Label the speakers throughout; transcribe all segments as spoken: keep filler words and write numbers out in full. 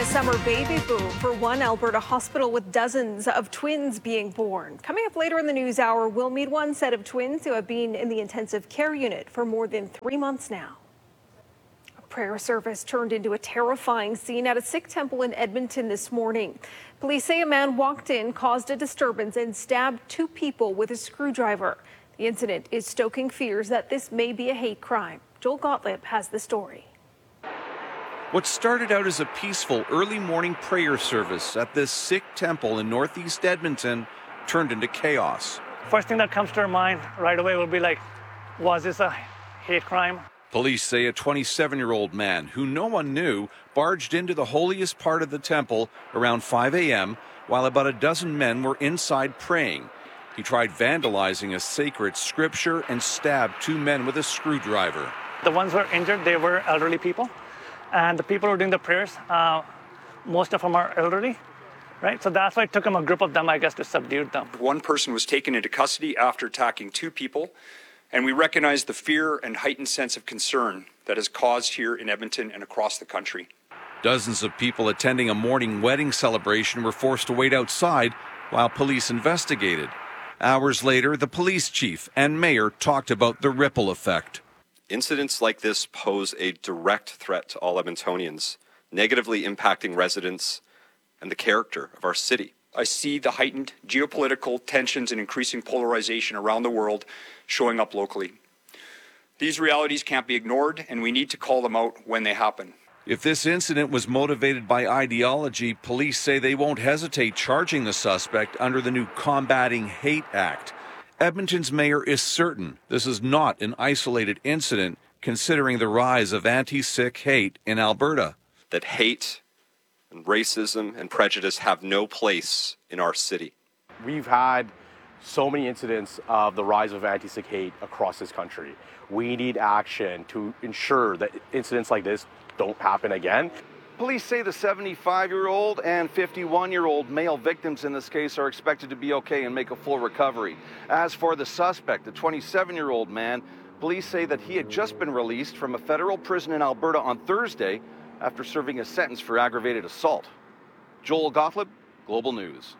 Speaker 1: summer baby boom for one Alberta hospital with dozens of twins being born. Coming up later in the news hour, we'll meet one set of twins who have been in the intensive care unit for more than three months now. A prayer service turned into a terrifying scene at a Sikh temple in Edmonton this morning. Police say a man walked in, caused a disturbance, and stabbed two people with a screwdriver. The incident is stoking fears that this may be a hate crime. Joel Gottlieb has the story.
Speaker 2: What started out as a peaceful early morning prayer service at this Sikh temple in northeast Edmonton turned into chaos.
Speaker 3: First thing that comes to our mind right away will be like, was this a hate crime?
Speaker 2: Police say a twenty-seven-year-old man who no one knew barged into the holiest part of the temple around five a.m. while about a dozen men were inside praying. He tried vandalizing a sacred scripture and stabbed two men with a screwdriver.
Speaker 3: The ones who were injured, they were elderly people. And the people who are doing the prayers, uh, most of them are elderly, right? So that's why it took them, a group of them, I guess, to subdue them.
Speaker 4: One person was taken into custody after attacking two people, and we recognize the fear and heightened sense of concern that is caused here in Edmonton and across the country.
Speaker 2: Dozens of people attending a morning wedding celebration were forced to wait outside while police investigated. Hours later, the police chief and mayor talked about the ripple effect.
Speaker 5: Incidents like this pose a direct threat to all Edmontonians, negatively impacting residents and the character of our city.
Speaker 4: I see the heightened geopolitical tensions and increasing polarization around the world showing up locally. These realities can't be ignored, and we need to call them out when they happen.
Speaker 2: If this incident was motivated by ideology, police say they won't hesitate charging the suspect under the new Combating Hate Act. Edmonton's mayor is certain this is not an isolated incident, considering the rise of anti-Sikh hate in Alberta.
Speaker 5: That hate and racism and prejudice have no place in our city.
Speaker 6: We've had so many incidents of the rise of anti-Sikh hate across this country. We need action to ensure that incidents like this don't happen again.
Speaker 7: Police say the seventy-five-year-old and fifty-one-year-old male victims in this case are expected to be okay and make a full recovery. As for the suspect, the twenty-seven-year-old man, police say that he had just been released from a federal prison in Alberta on Thursday after serving a sentence for aggravated assault. Joel Gottlieb, Global News.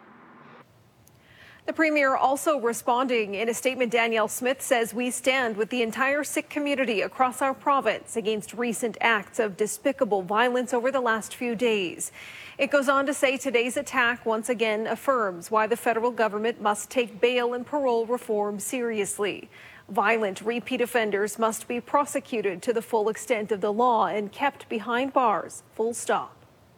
Speaker 1: The Premier also responding in a statement. Danielle Smith says we stand with the entire Sikh community across our province against recent acts of despicable violence over the last few days. It goes on to say today's attack once again affirms why the federal government must take bail and parole reform seriously. Violent repeat offenders must be prosecuted to the full extent of the law and kept behind bars, full stop.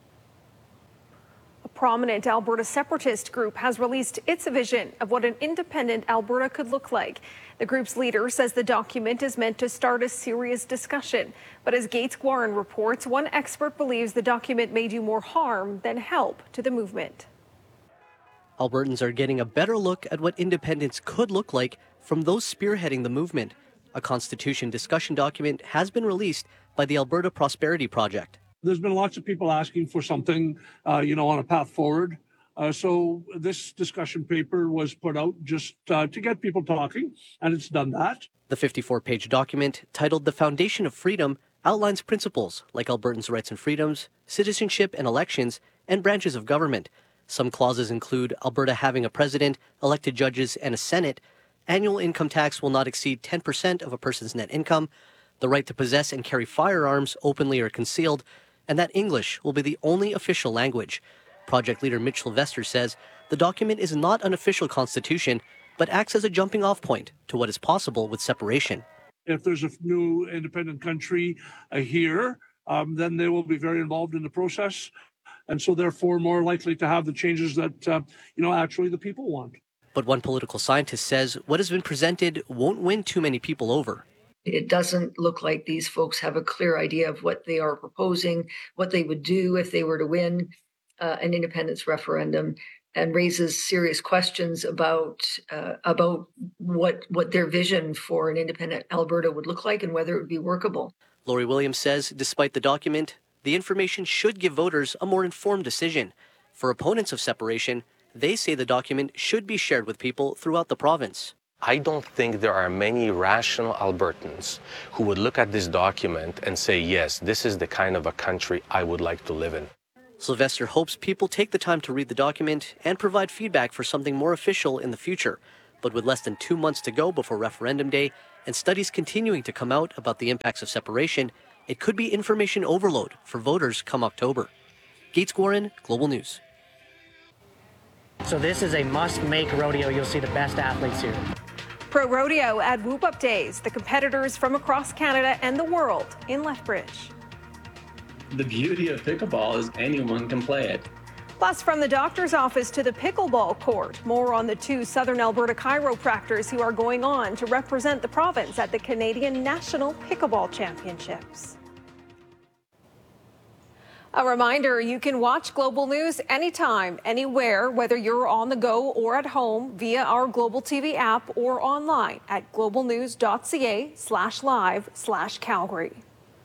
Speaker 1: A prominent Alberta separatist group has released its vision of what an independent Alberta could look like. The group's leader says the document is meant to start a serious discussion. But as Gates Guarin reports, one expert believes the document may do more harm than help to the movement.
Speaker 8: Albertans are getting a better look at what independence could look like from those spearheading the movement. A constitution discussion document has been released by the Alberta Prosperity Project.
Speaker 9: There's been lots of people asking for something, uh, you know, on a path forward. Uh, so this discussion paper was put out just uh, to get people talking, and it's done that.
Speaker 8: The fifty-four page document, titled The Foundation of Freedom, outlines principles like Albertans' rights and freedoms, citizenship and elections, and branches of government. Some clauses include Alberta having a president, elected judges, and a senate. Annual income tax will not exceed ten percent of a person's net income. The right to possess and carry firearms openly or concealed, and that English will be the only official language. Project leader Mitch Sylvester says the document is not an official constitution, but acts as a jumping-off point to what is possible with separation.
Speaker 9: If there's a new independent country uh, here, um, then they will be very involved in the process, and so therefore more likely to have the changes that, uh, you know, actually the people want.
Speaker 8: But one political scientist says what has been presented won't win too many people over.
Speaker 10: It doesn't look like these folks have a clear idea of what they are proposing, what they would do if they were to win uh, an independence referendum, and raises serious questions about uh, about what what their vision for an independent Alberta would look like and whether it would be workable.
Speaker 8: Laurie Williams says, despite the document, the information should give voters a more informed decision. For opponents of separation, they say the document should be shared with people throughout the province.
Speaker 11: I don't think there are many rational Albertans who would look at this document and say, yes, this is the kind of a country I would like to live in.
Speaker 8: Sylvester hopes people take the time to read the document and provide feedback for something more official in the future. But with less than two months to go before referendum day and studies continuing to come out about the impacts of separation, it could be information overload for voters come October. Gates Gorin, Global News.
Speaker 12: So this is a must-make rodeo. You'll see the best athletes here.
Speaker 1: Pro Rodeo at Whoop Up Days, the competitors from across Canada and the world in Lethbridge.
Speaker 13: The beauty of pickleball is anyone can play it.
Speaker 1: Plus, from the doctor's office to the pickleball court, more on the two Southern Alberta chiropractors who are going on to represent the province at the Canadian National Pickleball Championships. A reminder, you can watch Global News anytime, anywhere, whether you're on the go or at home via our Global T V app or online at globalnews.ca slash live slash Calgary.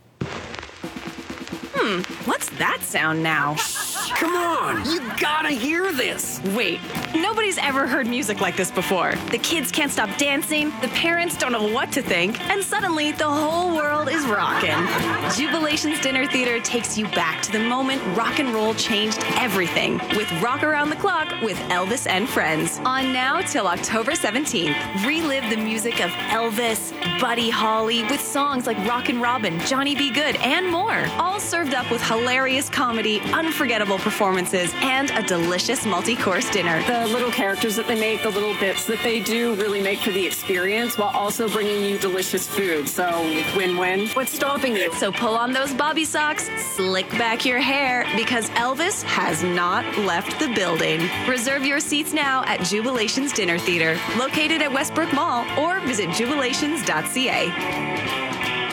Speaker 14: Hmm, what's that sound now?
Speaker 15: Come on, you gotta hear this.
Speaker 14: Wait, nobody's ever heard music like this before. The kids can't stop dancing, the parents don't know what to think, and suddenly the whole world is rocking. Jubilation's Dinner Theater takes you back to the moment rock and roll changed everything with Rock Around the Clock with Elvis and Friends. On now till October seventeenth. Relive the music of Elvis, Buddy Holly with songs like Rockin' Robin, Johnny B. Good, and more. All served up with hilarious comedy, unforgettable performances, and a delicious multi-course dinner.
Speaker 16: The little characters that they make, the little bits that they do really make for the experience while also bringing you delicious food. So win-win. What's stopping you?
Speaker 14: So pull on those bobby socks, slick back your hair, because Elvis has not left the building. Reserve your seats now at Jubilation's Dinner Theater, located at Westbrook Mall, or visit jubilations dot c a.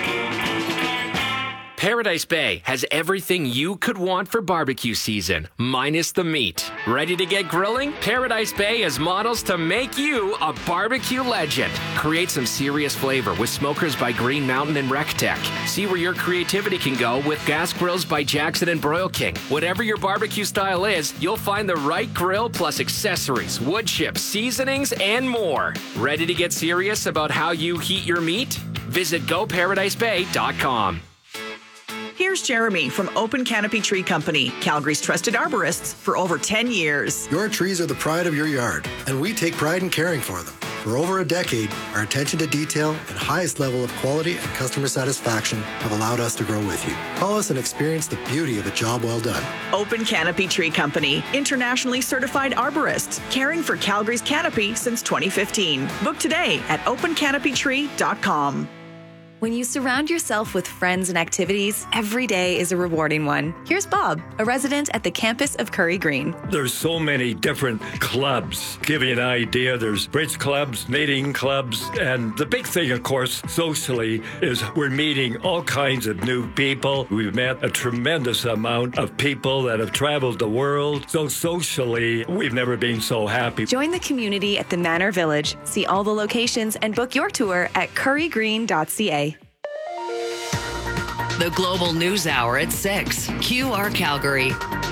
Speaker 15: Paradise Bay has everything you could want for barbecue season, minus the meat. Ready to get grilling? Paradise Bay has models to make you a barbecue legend. Create some serious flavor with Smokers by Green Mountain and RecTech. See where your creativity can go with gas grills by Jackson and Broil King. Whatever your barbecue style is, you'll find the right grill plus accessories, wood chips, seasonings, and more. Ready to get serious about how you heat your meat? Visit go paradise bay dot com.
Speaker 17: Here's Jeremy from Open Canopy Tree Company, Calgary's trusted arborists for over ten years.
Speaker 18: Your trees are the pride of your yard, and we take pride in caring for them. For over a decade, our attention to detail and highest level of quality and customer satisfaction have allowed us to grow with you. Call us and experience the beauty of a job well done.
Speaker 17: Open Canopy Tree Company, internationally certified arborists, caring for Calgary's canopy since twenty fifteen. Book today at open canopy tree dot com.
Speaker 14: When you surround yourself with friends and activities, every day is a rewarding one. Here's Bob, a resident at the campus of Curry Green.
Speaker 19: There's so many different clubs. Give you an idea, there's bridge clubs, knitting clubs, and the big thing, of course, socially, is we're meeting all kinds of new people. We've met a tremendous amount of people that have traveled the world. So socially, we've never been so happy.
Speaker 14: Join the community at the Manor Village. See all the locations and book your tour at curry green dot c a.
Speaker 20: The Global News Hour at six. Q R Calgary.